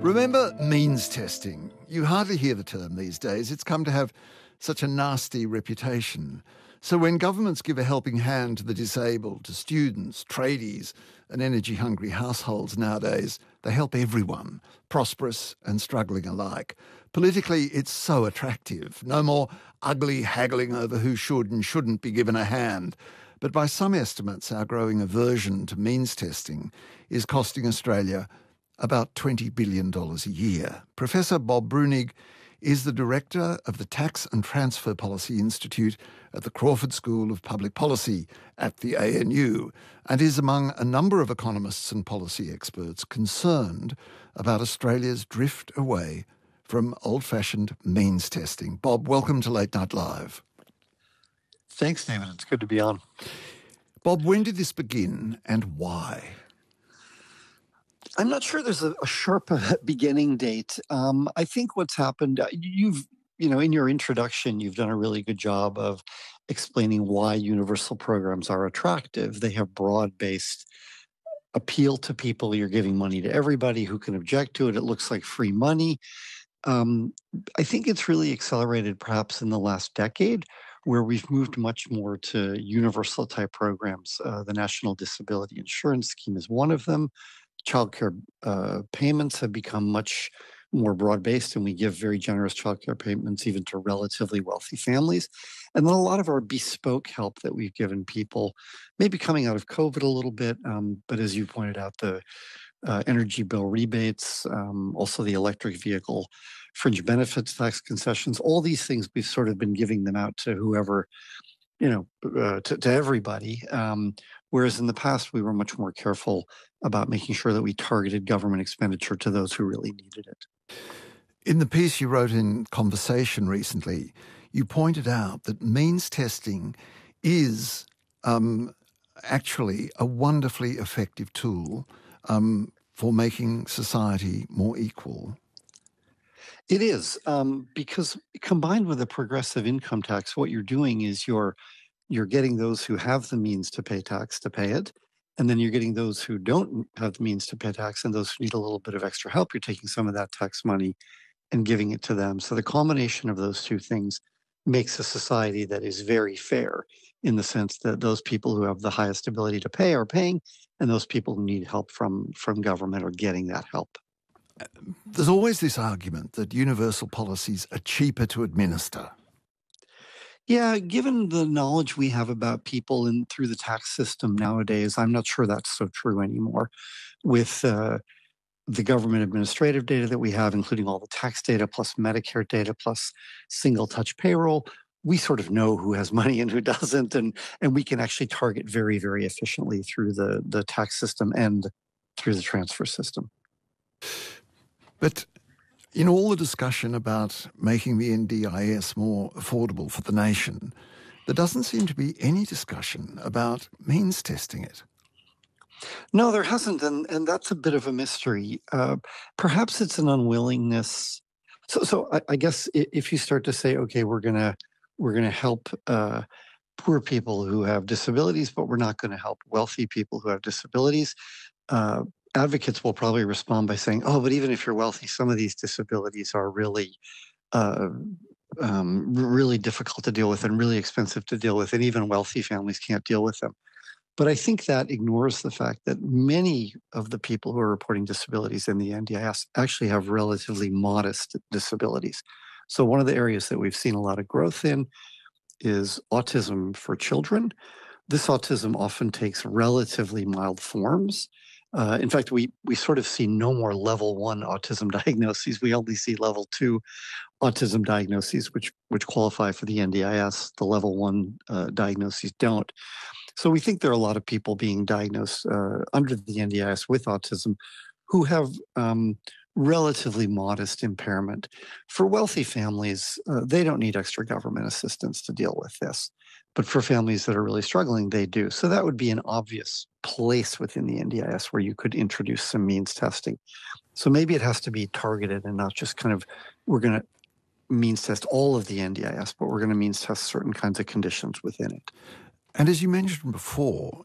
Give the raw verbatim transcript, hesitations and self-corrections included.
Remember means testing? You hardly hear the term these days. It's come to have such a nasty reputation. So when governments give a helping hand to the disabled, to students, tradies and energy-hungry households nowadays, they help everyone, prosperous and struggling alike. Politically, it's so attractive. No more ugly haggling over who should and shouldn't be given a hand. But by some estimates, our growing aversion to means testing is costing Australia about twenty billion dollars a year. Professor Bob Bruenig is the director of the Tax and Transfer Policy Institute at the Crawford School of Public Policy at the A N U and is among a number of economists and policy experts concerned about Australia's drift away from old-fashioned means testing. Bob, welcome to Late Night Live. Thanks, David. It's good to be on. Bob, when did this begin and why? I'm not sure there's a, a sharp beginning date. Um, I think what's happened, you've, you know, in your introduction, you've done a really good job of explaining why universal programs are attractive. They have broad-based appeal to people. You're giving money to everybody who can object to it. It looks like free money. Um, I think it's really accelerated perhaps in the last decade, where we've moved much more to universal type programs. Uh, the National Disability Insurance Scheme is one of them. Childcare uh, payments have become much more broad-based, and we give very generous childcare payments even to relatively wealthy families. And then a lot of our bespoke help that we've given people, maybe coming out of COVID a little bit, um, but as you pointed out, the uh, energy bill rebates, um, also the electric vehicle fringe benefits tax concessions, all these things we've sort of been giving them out to whoever, you know, uh, to, to everybody. Um, whereas in the past, we were much more careful about making sure that we targeted government expenditure to those who really needed it. In the piece you wrote in Conversation recently, you pointed out that means testing is um, actually a wonderfully effective tool um, for making society more equal. It is, um, because combined with a progressive income tax, what you're doing is you're you're getting those who have the means to pay tax to pay it, and then you're getting those who don't have the means to pay tax and those who need a little bit of extra help. You're taking some of that tax money and giving it to them. So the combination of those two things makes a society that is very fair in the sense that those people who have the highest ability to pay are paying, and those people who need help from, from government are getting that help. There's always this argument that universal policies are cheaper to administer. Yeah, given the knowledge we have about people and through the tax system nowadays, I'm not sure that's so true anymore. With uh, the government administrative data that we have, including all the tax data, plus Medicare data, plus single-touch payroll, we sort of know who has money and who doesn't, and and we can actually target very, very efficiently through the, the tax system and through the transfer system. But in all the discussion about making the N D I S more affordable for the nation, there doesn't seem to be any discussion about means testing it. No, there hasn't, and, and that's a bit of a mystery. Uh, perhaps it's an unwillingness. So, so I, I guess if you start to say, okay, we're gonna we're gonna help uh, poor people who have disabilities, but we're not going to help wealthy people who have disabilities. Uh, Advocates will probably respond by saying, oh, but even if you're wealthy, some of these disabilities are really, uh, um, really difficult to deal with and really expensive to deal with, and even wealthy families can't deal with them. But I think that ignores the fact that many of the people who are reporting disabilities in the N D I S actually have relatively modest disabilities. So one of the areas that we've seen a lot of growth in is autism for children. This autism often takes relatively mild forms. Uh, in fact, we we sort of see no more level one autism diagnoses. We only see level two autism diagnoses, which which qualify for the N D I S. The level one uh, diagnoses don't. So we think there are a lot of people being diagnosed uh, under the N D I S with autism who have um, relatively modest impairment. For wealthy families, uh, they don't need extra government assistance to deal with this. But for families that are really struggling, they do. So that would be an obvious place within the N D I S where you could introduce some means testing. So maybe it has to be targeted and not just kind of, we're going to means test all of the N D I S, but we're going to means test certain kinds of conditions within it. And as you mentioned before,